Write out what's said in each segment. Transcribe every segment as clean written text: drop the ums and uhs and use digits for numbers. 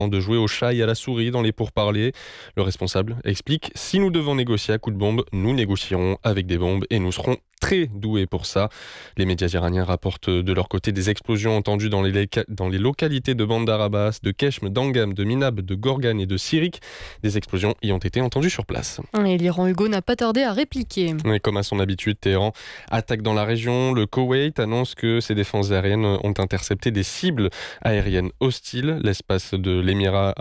de jouer au chat et à la souris dans les pourparlers. Le responsable explique: si nous devons négocier à coups de bombe, nous négocierons avec des bombes et nous serons très doués pour ça. Les médias iraniens rapportent de leur côté des explosions entendues dans les localités de Bandar Abbas, de Keshm, d'Angam, de Minab, de Gorgan et de Sirik. Des explosions y ont été entendues sur place. Et l'Iran Hugo n'a pas tardé à répliquer. Et comme à son habitude, Téhéran attaque dans la région. Le Koweït annonce que ses défenses aériennes ont intercepté des cibles aériennes hostiles. L'espace de l'Émirat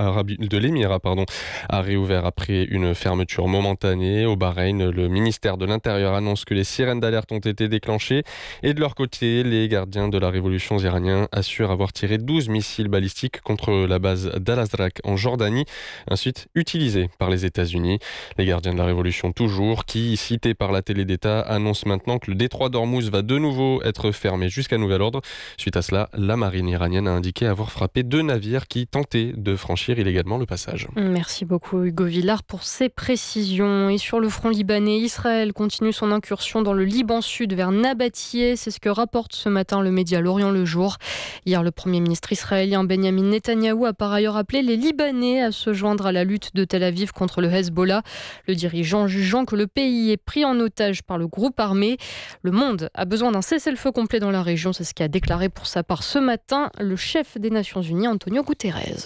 a réouvert après une fermeture momentanée. Au Bahreïn, le ministère de l'Intérieur annonce que les sirènes d'alerte ont été déclenchées. Et de leur côté, les gardiens de la révolution iranienne assurent avoir tiré 12 missiles balistiques contre la base d'Al-Azraq en Jordanie, ensuite utilisés par les États-Unis. Les gardiens de la révolution toujours, qui, cités par la télé d'État, annoncent maintenant que le détroit d'Ormuz va de nouveau être fermé jusqu'à nouvel ordre. Suite à cela, la marine iranienne a indiqué avoir frappé 2 navires qui tentaient de franchir illégalement le passage. Merci beaucoup Hugo Villard pour ces précisions. Et sur le front libanais, Israël continue son incursion dans le Liban Sud vers Nabatieh. C'est ce que rapporte ce matin le média L'Orient le Jour. Hier, le Premier ministre israélien Benjamin Netanyahou a par ailleurs appelé les Libanais à se joindre à la lutte de Tel Aviv contre le Hezbollah. Le dirigeant jugeant que le pays est pris en otage par le groupe armé. Le monde a besoin d'un cessez-le-feu complet dans la région. C'est ce qu'a déclaré pour sa part ce matin le chef des Nations Unies, Antonio Guterres.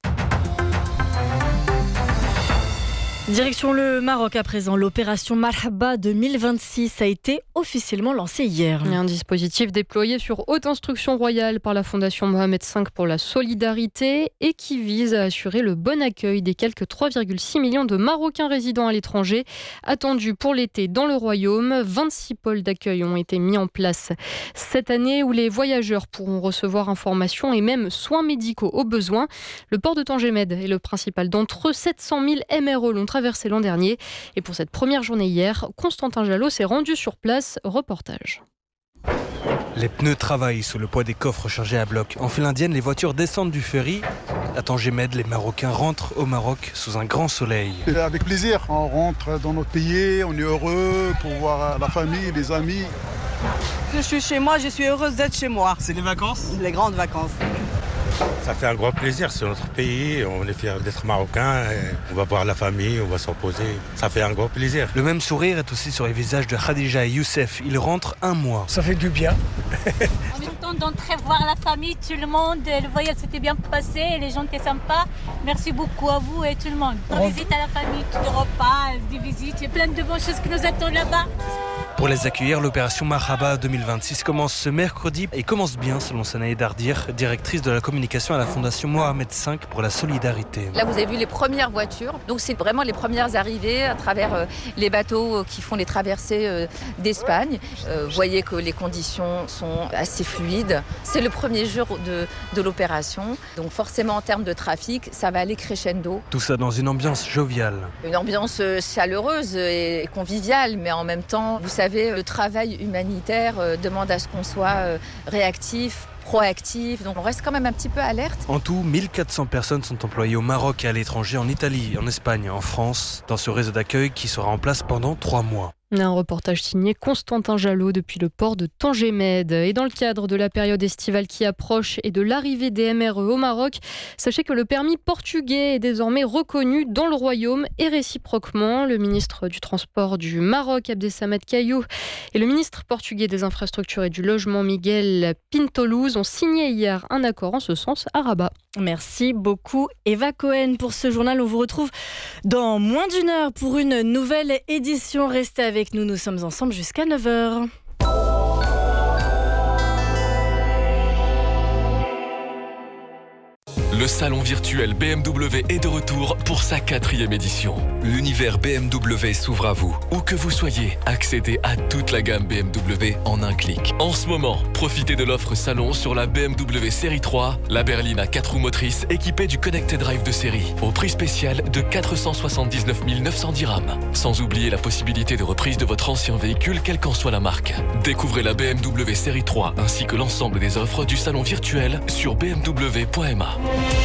Direction le Maroc à présent. L'opération Marhaba 2026 a été officiellement lancée hier. Un dispositif déployé sur haute instruction royale par la Fondation Mohamed V pour la solidarité et qui vise à assurer le bon accueil des quelques 3,6 millions de Marocains résidant à l'étranger attendus pour l'été dans le royaume. 26 pôles d'accueil ont été mis en place cette année où les voyageurs pourront recevoir informations et même soins médicaux au besoin. Le port de Tangemed est le principal d'entre eux. 700 000 MRE l'ont traversé l'an dernier. Et pour cette première journée hier, Constantin Jalot s'est rendu sur place. Reportage. Les pneus travaillent sous le poids des coffres chargés à bloc. En file indienne, les voitures descendent du ferry. À Tangemed, les Marocains rentrent au Maroc sous un grand soleil. Avec plaisir, on rentre dans notre pays, on est heureux pour voir la famille, les amis. Je suis chez moi, je suis heureuse d'être chez moi. C'est les vacances ? Les grandes vacances. Ça fait un grand plaisir, c'est notre pays, on est fiers d'être marocains, on va voir la famille, on va se reposer, ça fait un grand plaisir. Le même sourire est aussi sur les visages de Khadija et Youssef, ils rentrent un mois. Ça fait du bien. En même temps d'entrer voir la famille, tout le monde, le voyage s'était bien passé, les gens étaient sympas, merci beaucoup à vous et tout le monde. On visite à la famille, tout le repas, des visites, il y a plein de bonnes choses qui nous attendent là-bas. Pour les accueillir, l'opération Marhaba 2026 commence ce mercredi et commence bien selon Sanae Dardir, directrice de la communication à la Fondation Mohamed V pour la solidarité. Là, vous avez vu les premières voitures. Donc, c'est vraiment les premières arrivées à travers les bateaux qui font les traversées d'Espagne. Vous voyez que les conditions sont assez fluides. C'est le premier jour de l'opération. Donc, forcément, en termes de trafic, ça va aller crescendo. Tout ça dans une ambiance joviale. Une ambiance chaleureuse et conviviale, mais en même temps, vous savez, le travail humanitaire demande à ce qu'on soit réactif, proactif, donc on reste quand même un petit peu alerte. En tout, 1400 personnes sont employées au Maroc et à l'étranger, en Italie, en Espagne, en France, dans ce réseau d'accueil qui sera en place pendant 3 mois. Un reportage signé Constantin Jalot depuis le port de Tangemed. Et dans le cadre de la période estivale qui approche et de l'arrivée des MRE au Maroc, sachez que le permis portugais est désormais reconnu dans le royaume et réciproquement. Le ministre du Transport du Maroc, Abdessamed Kayou, et le ministre portugais des Infrastructures et du Logement, Miguel Pintolouz, ont signé hier un accord en ce sens à Rabat. Merci beaucoup Eva Cohen pour ce journal. On vous retrouve dans moins d'une heure pour une nouvelle édition. Restez avec nous, nous sommes ensemble jusqu'à 9h. Le salon virtuel BMW est de retour pour sa 4e édition. L'univers BMW s'ouvre à vous. Où que vous soyez, accédez à toute la gamme BMW en un clic. En ce moment, profitez de l'offre salon sur la BMW Série 3, la berline à 4 roues motrices équipée du Connected Drive de série, au prix spécial de 479 900 dirhams. Sans oublier la possibilité de reprise de votre ancien véhicule, quelle qu'en soit la marque. Découvrez la BMW Série 3 ainsi que l'ensemble des offres du salon virtuel sur bmw.ma.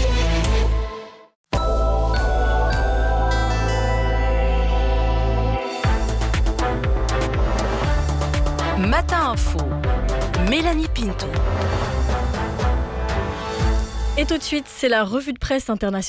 Matin Info, Mélanie Pinto. Et tout de suite, c'est la revue de presse internationale.